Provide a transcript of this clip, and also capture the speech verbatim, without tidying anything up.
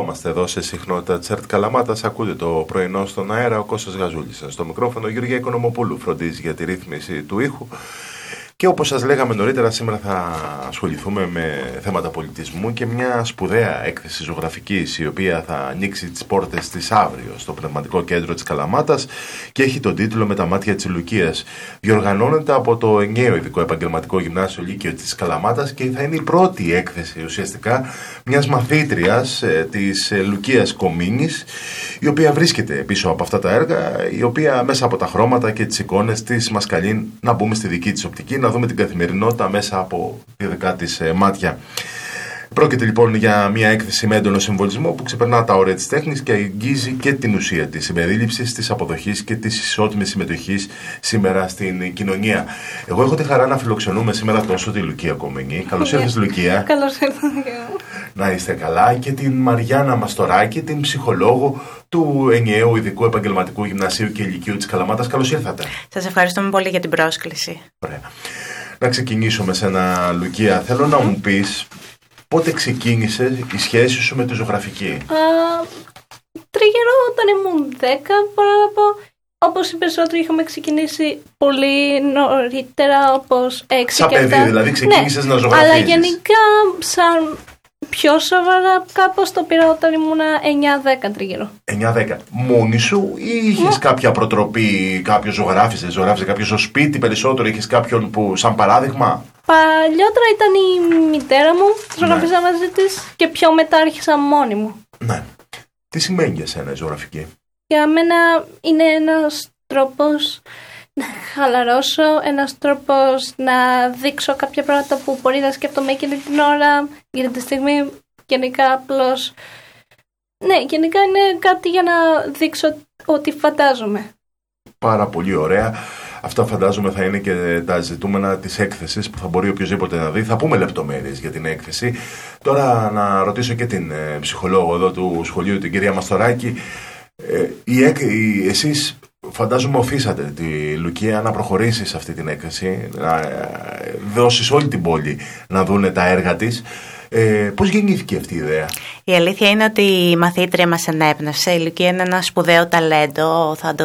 Επανερχόμαστε εδώ σε συχνότητα Τσέρτ Καλαμάτας. Ακούτε το πρωινό στον αέρα. Ο Κώστας Γαζούλης στο μικρόφωνο. Γεωργία Οικονομοπούλου φροντίζει για τη ρύθμιση του ήχου. Και όπως σας λέγαμε νωρίτερα, σήμερα θα ασχοληθούμε με θέματα πολιτισμού και μια σπουδαία έκθεση ζωγραφικής, η οποία θα ανοίξει τις πόρτες της αύριο στο Πνευματικό Κέντρο της Καλαμάτας και έχει τον τίτλο «Με τα μάτια της Λουκίας». Διοργανώνεται από το ενιαίο Ειδικό Επαγγελματικό Γυμνάσιο Λύκειο της Καλαμάτας και θα είναι η πρώτη έκθεση ουσιαστικά μιας μαθήτριας ε, της ε, Λουκίας Κομίνης, η οποία βρίσκεται πίσω από αυτά τα έργα, η οποία μέσα από τα χρώματα και τις εικόνες της μας καλεί να μπούμε στη δική της οπτική, να δούμε την καθημερινότητα μέσα από τη δικά της ε, μάτια. Πρόκειται λοιπόν για μια έκθεση με έντονο συμβολισμό που ξεπερνά τα όρια της τέχνης και αγγίζει και την ουσία της συμπερίληψης, της αποδοχής και της ισότιμης συμμετοχής σήμερα στην κοινωνία. Εγώ έχω τη χαρά να φιλοξενούμε σήμερα τόσο τη Λουκία Κομίνη. Καλώς ήρθες, Λουκία. Καλώς ήρθατε. Να είστε καλά. Και την Μαριάννα Μαστοράκη, την ψυχολόγο του ενιαίου Ειδικού Επαγγελματικού Γυμνασίου και Λυκείου της Καλαμάτας. Καλώς ήρθατε. Σας ευχαριστούμε πολύ για την πρόσκληση. Ωραία. Να ξεκινήσουμε σε ένα, Λουκία. Θέλω να μου πεις πότε ξεκίνησε η σχέση σου με τη ζωγραφική. Uh, τριγύρω όταν ήμουν δέκα, μπορώ να πω. Όπως οι περισσότεροι είχαμε ξεκινήσει πολύ νωρίτερα, όπως έξι σαν και παιδί, επτά. δηλαδή ξεκίνησες ναι, να ζωγραφίζεις. Αλλά γενικά σαν πιο σοβαρά κάπως το πήρα όταν ήμουν εννιά δέκα τριγύρω. εννιά δέκα. Μόνη σου ή είχες mm. κάποια προτροπή, κάποιος ζωγράφιζε, ζωγράφιζε κάποιος στο σπίτι περισσότερο, είχες κάποιον που σαν παράδειγμα? Παλιότερα ήταν η μητέρα μου, ζωγραφίζα ναι. μαζί της και πιο μετά άρχισα μόνη μου. Ναι. Τι σημαίνει για σένα η ζωγραφική? Για μένα είναι ένας τρόπος να χαλαρώσω, ένας τρόπος να δείξω κάποια πράγματα που μπορεί να σκέφτομαι εκείνη την ώρα, για τη στιγμή. Γενικά απλώς, ναι, γενικά είναι κάτι για να δείξω ότι φαντάζομαι. Πάρα πολύ ωραία. Αυτά φαντάζομαι θα είναι και τα ζητούμενα της έκθεσης που θα μπορεί οποιοδήποτε να δει. Θα πούμε λεπτομέρειες για την έκθεση. Τώρα να ρωτήσω και την ε, ψυχολόγο εδώ του σχολείου, την κυρία Μαστοράκη. Ε, η, η, εσείς φαντάζομαι οθήσατε τη Λουκία να προχωρήσει σε αυτή την έκθεση, να ε, δώσεις όλη την πόλη να δούνε τα έργα της. Ε, πώς γεννήθηκε αυτή η ιδέα? Η αλήθεια είναι ότι η μαθήτρια μας ενέπνευσε. Η Λουκία είναι ένα σπουδαίο ταλέντο. Θα το